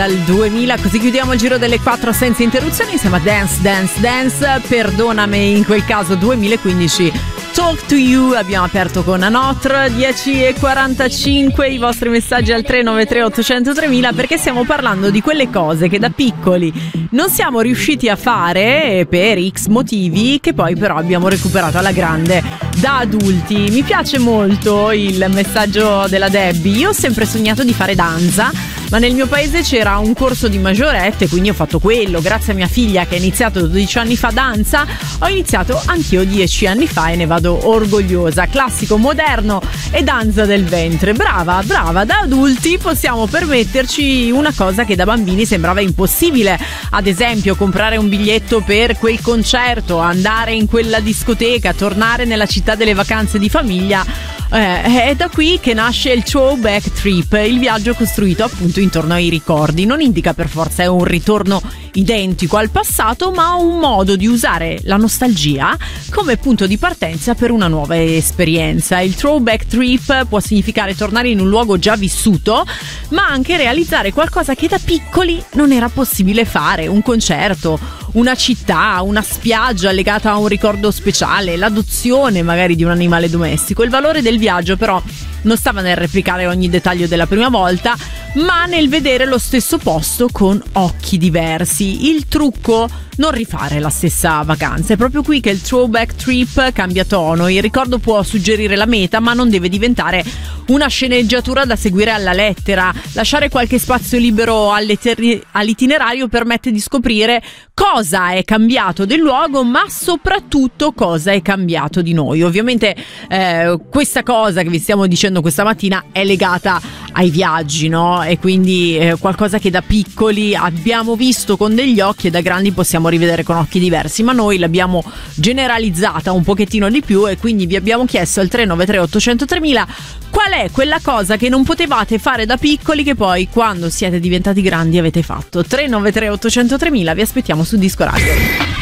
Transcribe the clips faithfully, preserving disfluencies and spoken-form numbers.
Dal duemila, così chiudiamo il giro delle quattro senza interruzioni insieme a Dance Dance Dance, perdonami in quel caso duemilaquindici. Talk to You, abbiamo aperto con Anotre. Dieci e quarantacinque, i vostri messaggi al tre nove tre otto zero zero tremila, perché stiamo parlando di quelle cose che da piccoli non siamo riusciti a fare per X motivi, che poi però abbiamo recuperato alla grande da adulti. Mi piace molto il messaggio della Debbie. Io ho sempre sognato di fare danza, ma nel mio paese c'era un corso di maggiorette, quindi ho fatto quello. Grazie a mia figlia che ha iniziato dodici anni fa danza, ho iniziato anch'io dieci anni fa e ne vado orgogliosa. Classico, moderno e danza del ventre. Brava, brava. Da adulti possiamo permetterci una cosa che da bambini sembrava impossibile. Ad esempio, comprare un biglietto per quel concerto, andare in quella discoteca, tornare nella città delle vacanze di famiglia. Eh, è da qui che nasce il Throwback Trip, il viaggio costruito appunto intorno ai ricordi. Non indica per forza un ritorno identico al passato, ma un modo di usare la nostalgia come punto di partenza per una nuova esperienza. Il Throwback Trip può significare tornare in un luogo già vissuto, ma anche realizzare qualcosa che da piccoli non era possibile fare: un concerto, una città, una spiaggia legata a un ricordo speciale, l'adozione magari di un animale domestico. Il valore del viaggio però non stava nel replicare ogni dettaglio della prima volta, ma nel vedere lo stesso posto con occhi diversi. Il trucco: non rifare la stessa vacanza. È proprio qui che il Throwback Trip cambia tono. Il ricordo può suggerire la meta, ma non deve diventare una sceneggiatura da seguire alla lettera. Lasciare qualche spazio libero all'itinerario permette di scoprire cosa è cambiato del luogo, ma soprattutto cosa è cambiato di noi. Ovviamente eh, questa cosa che vi stiamo dicendo questa mattina è legata ai viaggi, no? E quindi eh, qualcosa che da piccoli abbiamo visto con degli occhi e da grandi possiamo rivedere con occhi diversi, ma noi l'abbiamo generalizzata un pochettino di più, e quindi vi abbiamo chiesto al tre nove tre otto zero zero tremila qual è quella cosa che non potevate fare da piccoli che poi quando siete diventati grandi avete fatto. Tre nove tre otto zero zero tremila, vi aspettiamo su Disco Radio.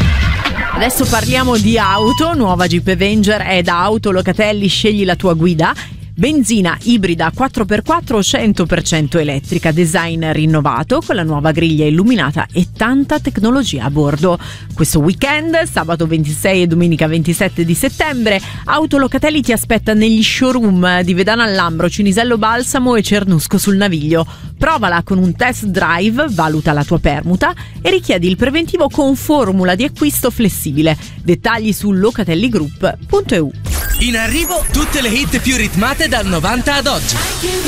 Adesso parliamo di auto. Nuova Jeep Avenger è da Auto Locatelli. Scegli la tua guida. Benzina ibrida quattro per quattro cento per cento elettrica, design rinnovato con la nuova griglia illuminata e tanta tecnologia a bordo. Questo weekend, sabato ventisei e domenica ventisette di settembre, Auto Locatelli ti aspetta negli showroom di Vedano al Lambro, Cinisello Balsamo e Cernusco sul Naviglio. Provala con un test drive, valuta la tua permuta e richiedi il preventivo con formula di acquisto flessibile. Dettagli su locatelligroup punto e u. In arrivo tutte le hit più ritmate dal novanta ad oggi.